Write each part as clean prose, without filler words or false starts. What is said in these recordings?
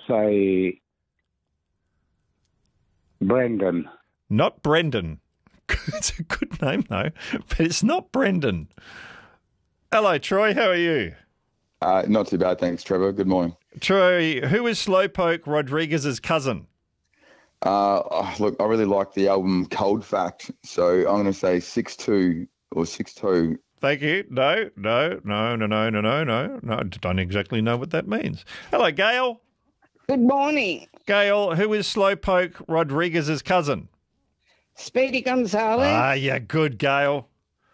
say Brendan. Not Brendan. It's a good name, though, but it's not Brendan. Hello, Troy. How are you? Not too bad, thanks, Trevor. Good morning. Troy, who is Slowpoke Rodriguez's cousin? Look, I really like the album Cold Fact, so I'm going to say 6'2" or 6'2". Thank you. No. I don't exactly know what that means. Hello, Gail. Good morning. Gail, who is Slowpoke Rodriguez's cousin? Speedy Gonzalez. Ah, yeah, good, Gail.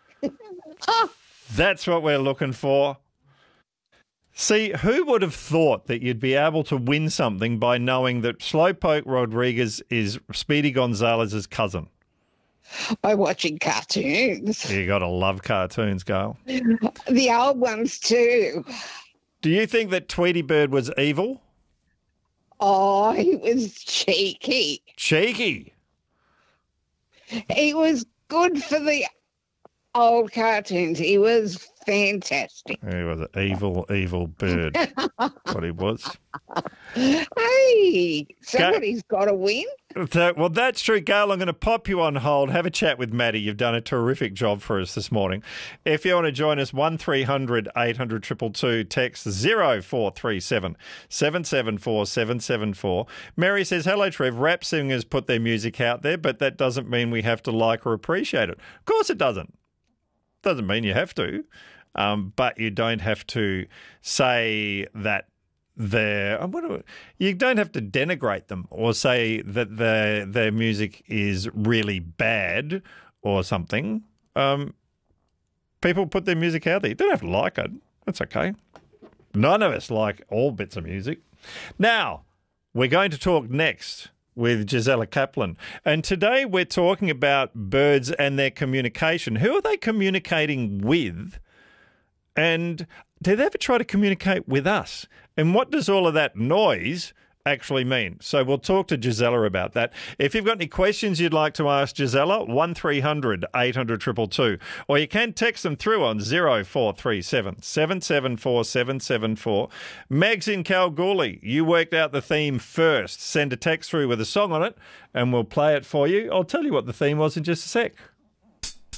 That's what we're looking for. See, who would have thought that you'd be able to win something by knowing that Slowpoke Rodriguez is Speedy Gonzalez's cousin? By watching cartoons. You got to love cartoons, Gail. The old ones too. Do you think that Tweety Bird was evil? Oh, he was cheeky. Cheeky? He was good for the old cartoons. He was fantastic. He was an evil, evil bird. What he was. Hey, somebody's got to win. Well, that's true, Gail. I'm going to pop you on hold. Have a chat with Maddie. You've done a terrific job for us this morning. If you want to join us, 1300 800 222, text 0437 774 774. Mary says, hello, Trev. Rap singers put their music out there, but that doesn't mean we have to like or appreciate it. Of course it doesn't. Doesn't mean you have to, but you don't have to say that you don't have to denigrate them or say that their music is really bad or something. People put their music out there. You don't have to like it. That's okay. None of us like all bits of music. Now, we're going to talk next with Gisela Kaplan. And today we're talking about birds and their communication. Who are they communicating with? And do they ever try to communicate with us? And what does all of that noise actually mean? So we'll talk to Gisela about that. If you've got any questions you'd like to ask Gisela, 1300 800 222. Or you can text them through on 0437 774 774. Megs in Kalgoorlie, you worked out the theme first. Send a text through with a song on it and we'll play it for you. I'll tell you what the theme was in just a sec.